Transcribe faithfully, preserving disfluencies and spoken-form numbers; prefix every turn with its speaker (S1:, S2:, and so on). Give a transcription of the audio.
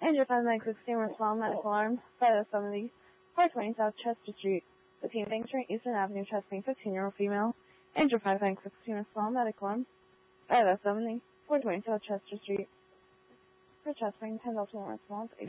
S1: Andrew five nine sixteen Small Medical Arms, five oh seventy, four twenty South Chester Street, fifteen Bank Street, Eastern Avenue, Chesapeake, fifteen-year-old female. Andrew five nine sixteen Small Medical Arms, five oh seventy, four twenty South Chester Street, for Chesapeake, ten thousand response,